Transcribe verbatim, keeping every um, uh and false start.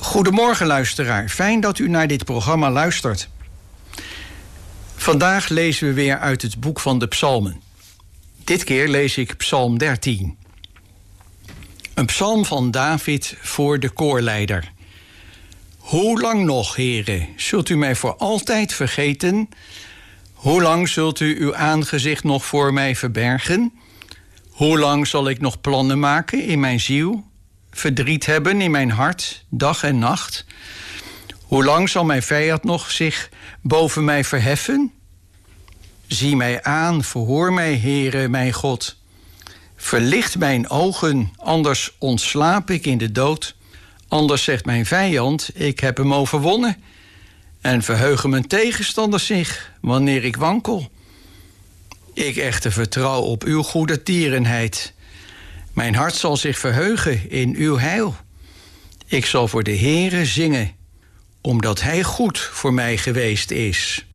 Goedemorgen luisteraar, fijn dat u naar dit programma luistert. Vandaag lezen we weer uit het boek van de Psalmen. Dit keer lees ik Psalm dertien. Een psalm van David voor de koorleider. Hoe lang nog, Heere, zult u mij voor altijd vergeten? Hoe lang zult u uw aangezicht nog voor mij verbergen? Hoe lang zal ik nog plannen maken in mijn ziel? Verdriet hebben in mijn hart, dag en nacht? Hoe lang zal mijn vijand nog zich boven mij verheffen? Zie mij aan, verhoor mij, Heere, mijn God. Verlicht mijn ogen, anders ontslaap ik in de dood. Anders zegt mijn vijand, ik heb hem overwonnen. En verheugen mijn tegenstanders zich, wanneer ik wankel. Ik echter vertrouw op uw goede tierenheid. Mijn hart zal zich verheugen in uw heil. Ik zal voor de Heere zingen, omdat hij goed voor mij geweest is.